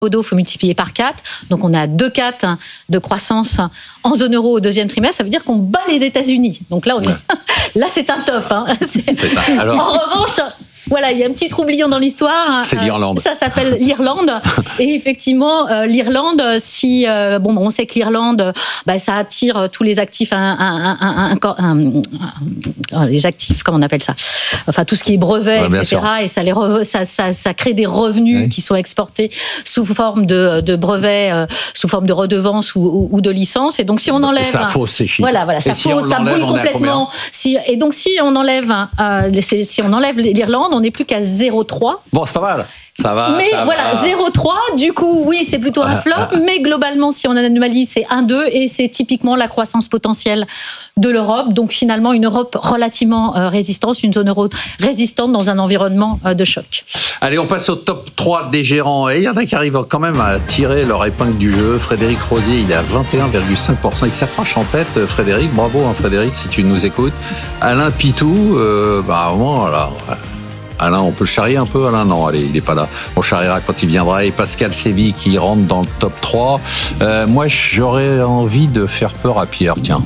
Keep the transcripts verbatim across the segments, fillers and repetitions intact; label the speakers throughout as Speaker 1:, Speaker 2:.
Speaker 1: il faut multiplier par quatre. Donc, on a deux virgule quatre de croissance en zone euro au deuxième trimestre. Ça veut dire qu'on bat les États-Unis. Donc là, on est... ouais. là, c'est un top. Hein. C'est... C'est un... Alors... En revanche... Voilà, il y a un petit troublion dans l'histoire.
Speaker 2: C'est l'Irlande.
Speaker 1: Euh, ça s'appelle l'Irlande. Et effectivement, euh, l'Irlande, si euh, bon, on sait que l'Irlande, bah, ça attire tous les actifs, un, un, un, un, un, les actifs, comment on appelle ça ? Enfin, tout ce qui est brevet, ouais, et cetera. Et ça, les re, ça, ça, ça crée des revenus oui. qui sont exportés sous forme de, de brevets, euh, sous forme de redevances ou, ou, ou de licences. Et donc, si on enlève,
Speaker 2: ça fausse ces chiffres.
Speaker 1: Voilà, voilà, ça
Speaker 2: si
Speaker 1: fausse, ça boule complètement. Si, et donc, si on enlève, euh, si on enlève l'Irlande, on n'est plus qu'à zéro virgule trois.
Speaker 2: Bon, c'est pas mal. Ça va.
Speaker 1: Mais
Speaker 2: ça
Speaker 1: voilà,
Speaker 2: va.
Speaker 1: zéro virgule trois, du coup, oui, c'est plutôt un flop, ah, ah. mais globalement, si on anomalie, c'est un virgule deux, et c'est typiquement la croissance potentielle de l'Europe. Donc finalement, une Europe relativement euh, résistante, une zone euro résistante dans un environnement euh, de choc.
Speaker 2: Allez, on passe au top trois des gérants. Et il y en a qui arrivent quand même à tirer leur épingle du jeu. Frédéric Rosier, il est à vingt et un virgule cinq pour cent. Il s'approche en tête, Frédéric. Bravo, hein, Frédéric, si tu nous écoutes. Alain Pitou, euh, bah, au moins, voilà. Alain, on peut le charrier un peu, Alain ? Non, allez, il n'est pas là. On charriera quand il viendra. Et Pascal Séville qui rentre dans le top trois. Euh, moi, j'aurais envie de faire peur à Pierre, tiens.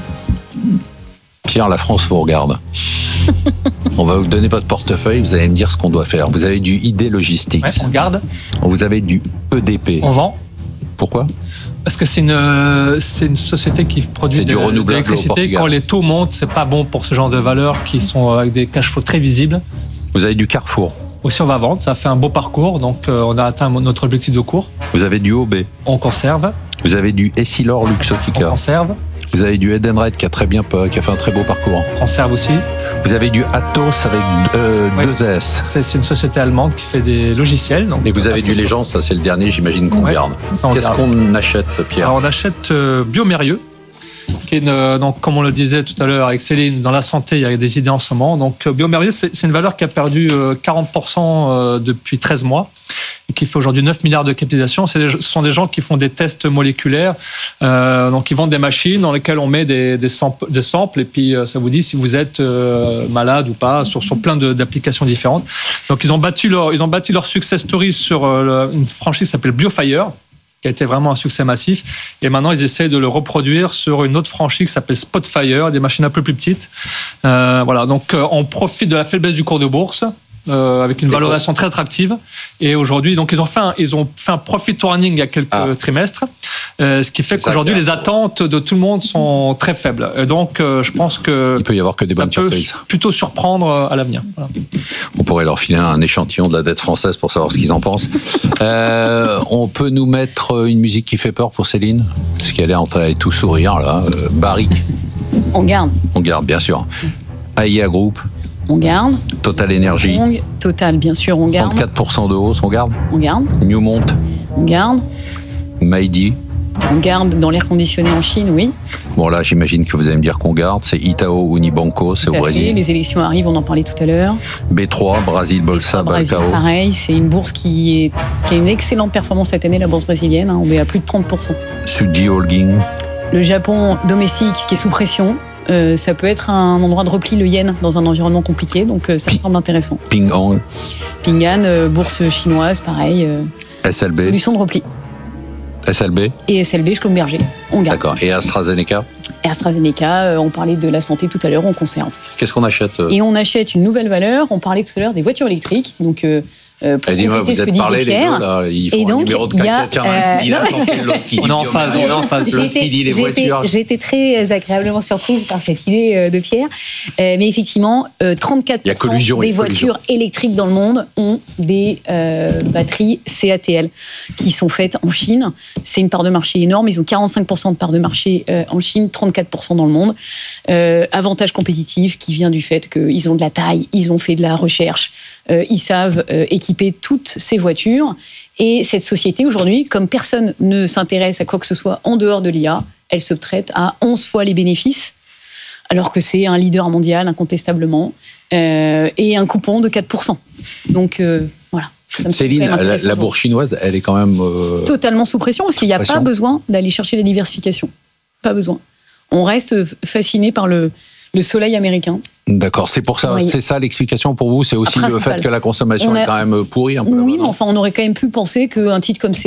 Speaker 2: Pierre, la France vous regarde. On va vous donner votre portefeuille, vous allez me dire ce qu'on doit faire. Vous avez du I D Logistique.
Speaker 3: Ouais, on garde.
Speaker 2: Vous avez du E D P.
Speaker 3: On vend.
Speaker 2: Pourquoi ?
Speaker 3: Parce que c'est une, c'est une société qui produit de, de l'électricité. Quand les taux montent, c'est pas bon pour ce genre de valeurs qui sont avec des cash flows très visibles.
Speaker 2: Vous avez du Carrefour.
Speaker 3: Aussi, on va vendre. Ça fait un beau parcours. Donc, euh, on a atteint notre objectif de cours.
Speaker 2: Vous avez du O B.
Speaker 3: On conserve.
Speaker 2: Vous avez du Essilor Luxottica.
Speaker 3: On conserve.
Speaker 2: Vous avez du Edenred qui a très bien, qui a fait un très beau parcours.
Speaker 3: On conserve aussi.
Speaker 2: Vous avez du Atos avec euh, oui. deux S.
Speaker 3: C'est, c'est une société allemande qui fait des logiciels. Donc
Speaker 2: et vous avez du Légence, ça c'est le dernier, j'imagine qu'on ouais, garde. On Qu'est-ce garde. qu'on achète, Pierre ?
Speaker 3: Alors, on achète euh, Biomérieux. Qui est une, donc, comme on le disait tout à l'heure avec Céline, dans la santé, il y a des idées en ce moment. Donc, Biomérieux, c'est, c'est une valeur qui a perdu quarante pour cent depuis treize mois et qui fait aujourd'hui neuf milliards de capitalisation. C'est des, ce sont des gens qui font des tests moléculaires. Euh, donc, ils vendent des machines dans lesquelles on met des, des, samples, des samples et puis ça vous dit si vous êtes euh, malade ou pas sur, sur plein de, d'applications différentes. Donc, ils ont battu leur, ils ont bâti leur success story sur euh, une franchise qui s'appelle BioFire, qui a été vraiment un succès massif. Et maintenant, ils essaient de le reproduire sur une autre franchise qui s'appelle Spotfire, des machines un peu plus petites. Euh, voilà, donc euh, on profite de la faiblesse du cours de bourse, euh, avec une valorisation très attractive. Et aujourd'hui, donc ils ont fait un, ils ont fait un profit warning il y a quelques ah. trimestres, euh, ce qui fait c'est qu'aujourd'hui, les attentes de tout le monde sont très faibles. Et donc, euh, je pense que
Speaker 2: il peut y avoir que des bonnes surprises.
Speaker 3: Ça peut plutôt surprendre à l'avenir. Voilà.
Speaker 2: On pourrait leur filer un échantillon de la dette française pour savoir ce qu'ils en pensent. euh, on peut nous mettre une musique qui fait peur pour Céline, parce qu'elle est en train de tout sourire là. Euh, Barrick.
Speaker 1: On garde.
Speaker 2: On garde, bien sûr. A I A Group.
Speaker 1: On garde.
Speaker 2: Total Energy.
Speaker 1: On, Total, bien sûr, on garde.
Speaker 2: trente-quatre pour cent de hausse, on garde.
Speaker 1: On garde.
Speaker 2: Newmont.
Speaker 1: On garde.
Speaker 2: Maïdi.
Speaker 1: On garde dans l'air conditionné en Chine, oui.
Speaker 2: Bon là, j'imagine que vous allez me dire qu'on garde. C'est Itaú Unibanco, c'est tout au Brésil.
Speaker 1: Fait. Les élections arrivent, on en parlait tout à l'heure.
Speaker 2: B trois, Brasil, Bolsa, Balcao.
Speaker 1: Pareil, c'est une bourse qui, est, qui a une excellente performance cette année, la bourse brésilienne. Hein, on est à plus de trente pour cent.
Speaker 2: Suji Holding.
Speaker 1: Le Japon domestique qui est sous pression. Euh, ça peut être un endroit de repli, le yen, dans un environnement compliqué, donc euh, ça P- me semble intéressant.
Speaker 2: Ping An.
Speaker 1: Ping An, euh, bourse chinoise, pareil. Euh,
Speaker 2: S L B.
Speaker 1: Solution de repli.
Speaker 2: S L B.
Speaker 1: Et S L B, Schlumberger, on garde.
Speaker 2: D'accord. Et AstraZeneca.
Speaker 1: Et AstraZeneca, euh, on parlait de la santé tout à l'heure, on conserve.
Speaker 2: Qu'est-ce qu'on achète euh...
Speaker 1: Et on achète une nouvelle valeur, on parlait tout à l'heure des voitures électriques, donc... Euh, Euh, pour
Speaker 2: dis-moi, vous êtes parlé les deux, là. Ils font
Speaker 1: et donc,
Speaker 2: un numéro de
Speaker 1: quatre.
Speaker 2: Euh, il a santé, l'autre qui dit
Speaker 3: on est en phase, on est en phase.
Speaker 2: L'autre qui dit les voitures.
Speaker 1: J'ai été très agréablement surprise par cette idée de Pierre. Euh, mais effectivement, euh, trente-quatre pour cent des voitures électriques dans le monde ont des euh, batteries C A T L qui sont faites en Chine. C'est une part de marché énorme. Ils ont quarante-cinq pour cent de part de marché euh, en Chine, trente-quatre pour cent dans le monde. Euh, avantage compétitif qui vient du fait qu'ils ont de la taille, ils ont fait de la recherche, euh, ils savent euh, équiper toutes ces voitures. Et cette société, aujourd'hui, comme personne ne s'intéresse à quoi que ce soit en dehors de l'I A, elle se traite à onze fois les bénéfices, alors que c'est un leader mondial, incontestablement, euh, et un coupon de quatre pour cent. Donc, euh, voilà.
Speaker 2: Céline, la, la bourse chinoise, elle est quand même... Euh,
Speaker 1: totalement sous pression, parce qu'il n'y a pression. Pas besoin d'aller chercher la diversification. Pas besoin. On reste fasciné par le, le soleil américain.
Speaker 2: D'accord, c'est pour ça, oui. C'est ça l'explication pour vous, c'est aussi le fait que la consommation a... est quand même pourrie un peu.
Speaker 1: Oui, mais enfin, on aurait quand même pu penser qu'un titre comme